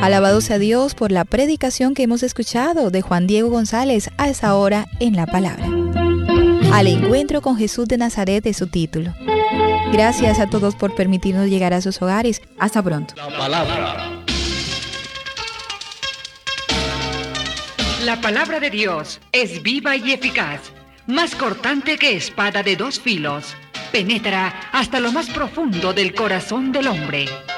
Alabado sea Dios por la predicación que hemos escuchado de Juan Diego González a esa hora en la palabra. Al encuentro con Jesús de Nazaret es su título. Gracias a todos por permitirnos llegar a sus hogares. Hasta pronto. La palabra. La palabra de Dios es viva y eficaz, más cortante que espada de dos filos. Penetra hasta lo más profundo del corazón del hombre